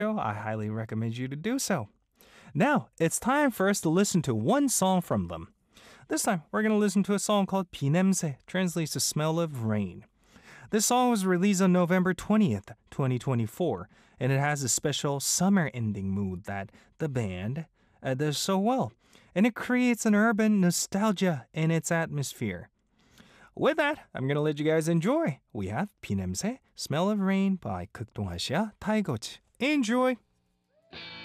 I highly recommend you to do so. Now, it's time for us to listen to one song from them. This time, we're going to listen to a song called 비 냄새, translates to smell of rain. This song was released on November 20th, 2024, and it has a special summer ending mood that the band does so well. And it creates an urban nostalgia in its atmosphere. With that, I'm going to let you guys enjoy. We have 비 냄새, Smell of Rain by 극동아 씨와 타이거즈. Enjoy!